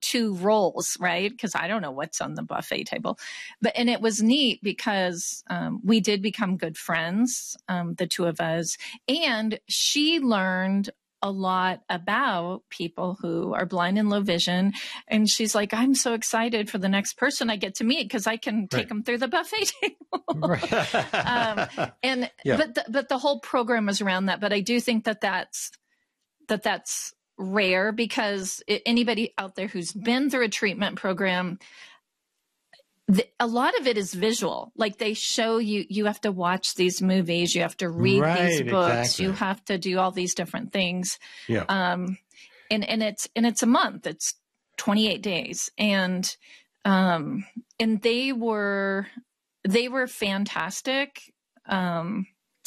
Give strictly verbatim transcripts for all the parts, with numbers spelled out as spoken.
two roles, right? Because I don't know what's on the buffet table. But, and it was neat because um, we did become good friends, um, the two of us. And she learned a lot about people who are blind and low vision. And she's like, I'm so excited for the next person I get to meet because I can take right. them through the buffet table. Right. um, and, yeah. but, the, but the whole program is around that. But I do think that that's, that that's rare because it, anybody out there who's been through a treatment program, the, a lot of it is visual. Like they show you, you have to watch these movies, you have to read right, these books, exactly. you have to do all these different things. Yeah. Um, and, and it's, and it's a month, it's twenty-eight days. And, um, and they were, they were fantastic, um,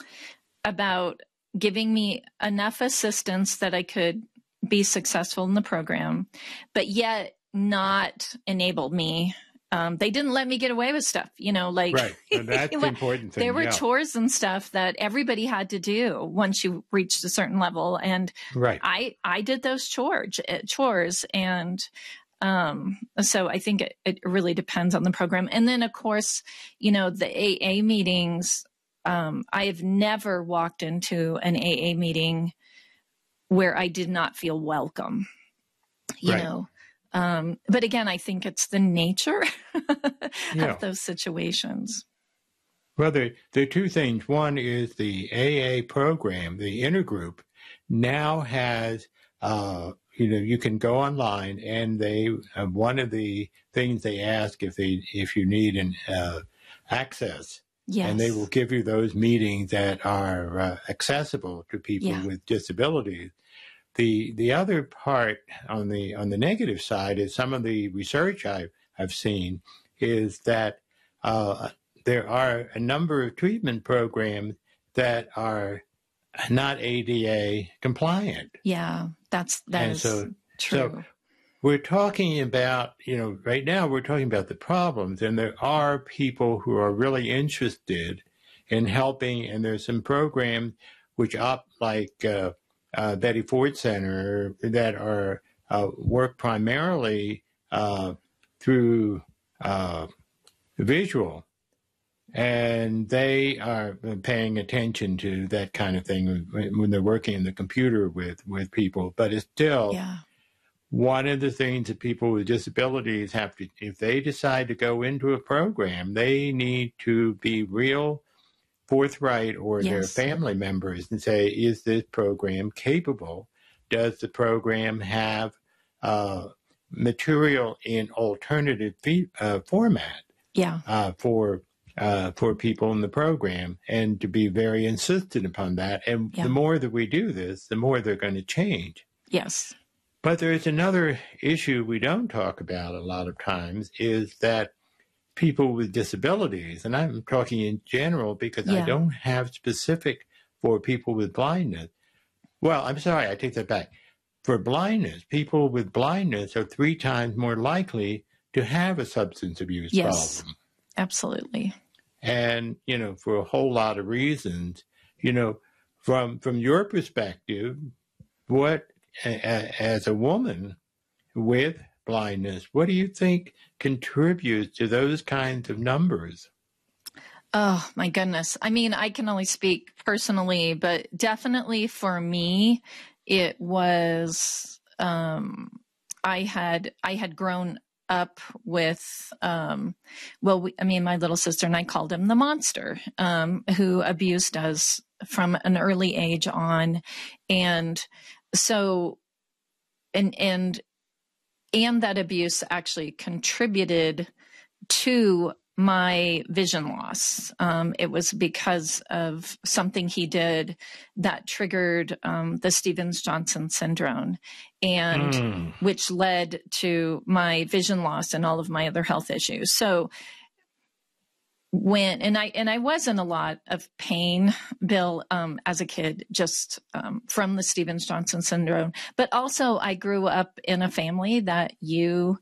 about giving me enough assistance that I could be successful in the program, but yet not enabled me. Um, they didn't let me get away with stuff, you know, like right. And that's the important thing. There were yeah. chores and stuff that everybody had to do once you reached a certain level. And right. I, I did those chores, chores. And, um, so I think it, it really depends on the program. And then of course, you know, the A A meetings, um, I have never walked into an A A meeting where I did not feel welcome, you right. know. Um, but again, I think it's the nature yeah. of those situations. Well, there, there are two things. One is the A A program, the intergroup, now has, uh, you know, you can go online and they, uh, one of the things they ask if they, if you need an, uh, access, yes. and they will give you those meetings that are uh, accessible to people yeah. with disabilities. The the other part on the on the negative side is some of the research I've, I've seen is that uh, there are a number of treatment programs that are not A D A compliant. Yeah, that's that and is so, true. So we're talking about, you know, right now we're talking about the problems, and there are people who are really interested in helping, and there's some programs which opt like uh, Uh, Betty Ford Center that are uh, work primarily uh, through uh, visual, and they are paying attention to that kind of thing when they're working in the computer with, with people. But it's still yeah. one of the things that people with disabilities have to, if they decide to go into a program, they need to be real forthright or yes. their family members and say, is this program capable? Does the program have uh, material in alternative fee, uh, format yeah. uh, for uh, for people in the program? And to be very insistent upon that. And yeah. the more that we do this, the more they're going to change. Yes. But there's another issue we don't talk about a lot of times is that people with disabilities, and I'm talking in general because yeah. I don't have specific for people with blindness. Well, I'm sorry, I take that back. For blindness, people with blindness are three times more likely to have a substance abuse yes, problem. Absolutely. And, you know, for a whole lot of reasons, you know, from from your perspective, what, a, as a woman with blindness, what do you think contributes to those kinds of numbers? Oh, my goodness. I mean, I can only speak personally, but definitely for me, it was, um, I had, I had grown up with, um, well, we, I mean, my little sister and I called him the monster, um, who abused us from an early age on. And so, and, and, and that abuse actually contributed to my vision loss. Um, it was because of something he did that triggered um, the Stevens-Johnson syndrome, and mm. which led to my vision loss and all of my other health issues. So when, and I, and I was in a lot of pain, Bill, um, as a kid, just, um, from the Stevens-Johnson syndrome, but also I grew up in a family that you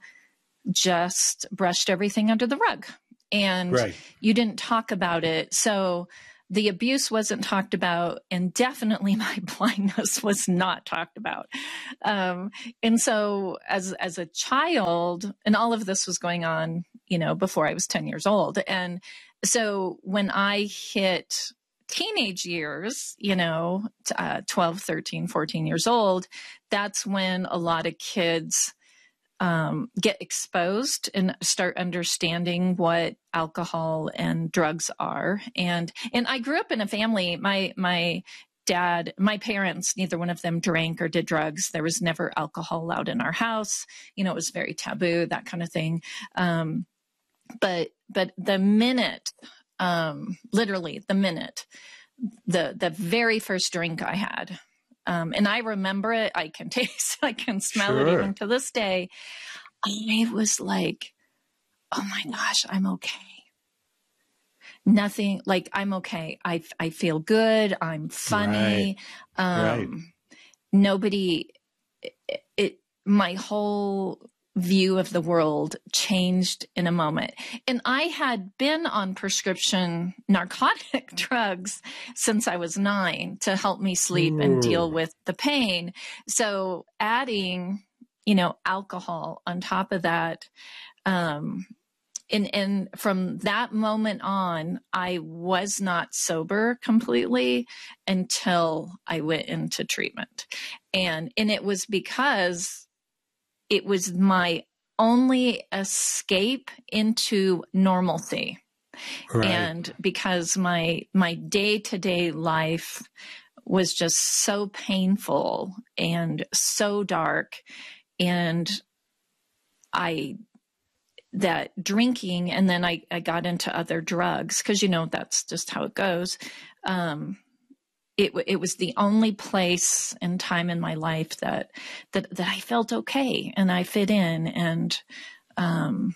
just brushed everything under the rug and right. you didn't talk about it. So, the abuse wasn't talked about, and definitely my blindness was not talked about. Um, and so as, as a child, and all of this was going on, you know, before I was ten years old. And so when I hit teenage years, you know, uh, twelve, thirteen, fourteen years old, that's when a lot of kids um, get exposed and start understanding what alcohol and drugs are. And, and I grew up in a family, my, my dad, my parents, neither one of them drank or did drugs. There was never alcohol allowed in our house. You know, it was very taboo, that kind of thing. Um, but, but the minute, um, literally the minute, the, the very first drink I had, Um, and I remember it. I can taste, I can smell Sure. it even to this day. I was like, oh my gosh, I'm okay. Nothing, like, I'm okay. I, I feel good. I'm funny. Right. Um, Right. Nobody, it, it, my whole view of the world changed in a moment. And I had been on prescription narcotic drugs since I was nine to help me sleep Ooh. and deal with the pain. So adding, you know, alcohol on top of that, um, and, and from that moment on, I was not sober completely until I went into treatment. And, and it was because it was my only escape into normalcy. Right. And because my, my day-to-day life was just so painful and so dark, and I, that drinking, and then I, I got into other drugs, because, you know, that's just how it goes. Um, It, it was the only place and time in my life that, that, that I felt okay and I fit in. And, um,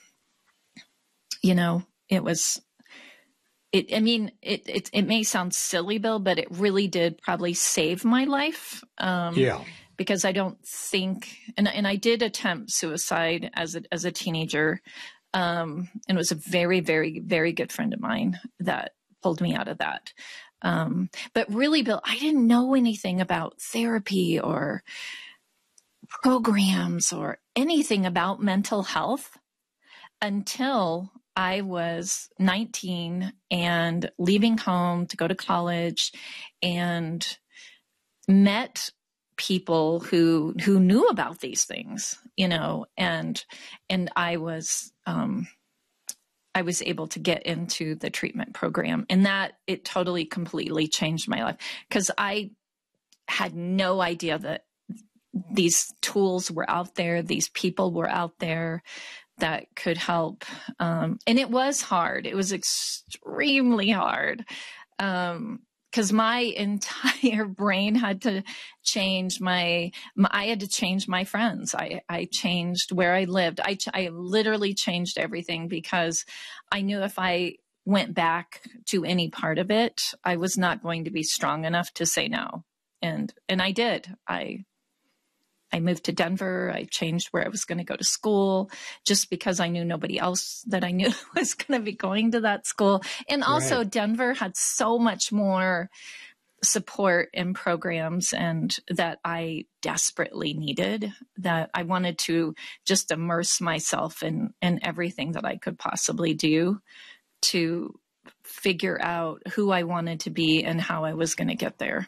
you know, it was, it, I mean, it, it, it may sound silly, Bill, but it really did probably save my life. Um, Yeah. because I don't think, and, and I did attempt suicide as a, as a teenager. Um, and it was a very, very, very good friend of mine that pulled me out of that. Um, but really, Bill, I didn't know anything about therapy or programs or anything about mental health until I was nineteen and leaving home to go to college, and met people who, who knew about these things, you know, and, and I was, um, I was able to get into the treatment program, and that it totally, completely changed my life, because I had no idea that these tools were out there. These people were out there that could help. Um, and it was hard. It was extremely hard. Um, Because my entire brain had to change. My, my, I had to change my friends. I, I changed where I lived. I, I literally changed everything, because I knew if I went back to any part of it, I was not going to be strong enough to say no. And, and I did. I, I moved to Denver. I changed where I was going to go to school, just because I knew nobody else that I knew was going to be going to that school. And also Right. Denver had so much more support and programs, and that I desperately needed, that I wanted to just immerse myself in, in everything that I could possibly do to figure out who I wanted to be and how I was going to get there.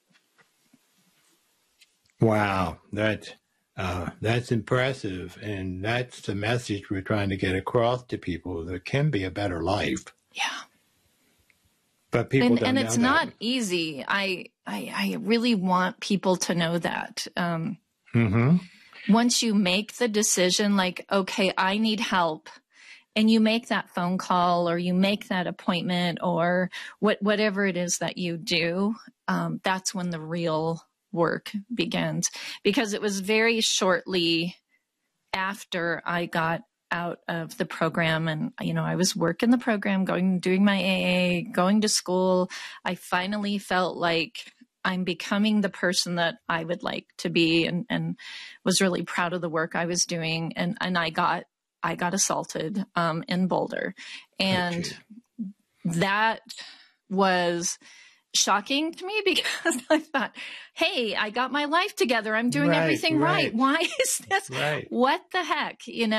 Wow, that uh, that's impressive, and that's the message we're trying to get across to people. There can be a better life. Yeah. But people and, don't and know it's that. not easy. I, I, I really want people to know that. Um, Mm-hmm. Once you make the decision, like, okay, I need help, and you make that phone call, or you make that appointment, or what, whatever it is that you do, um, that's when the real work begins. Because it was very shortly after I got out of the program, and, you know, I was working the program, going, doing my A A, going to school. I finally felt like I'm becoming the person that I would like to be, and, and was really proud of the work I was doing. And, and I got, I got assaulted, um, in Boulder, and Okay. that was shocking to me because I thought, hey, I got my life together. I'm doing Right, everything right. right. Why is this? Right. What the heck? You know?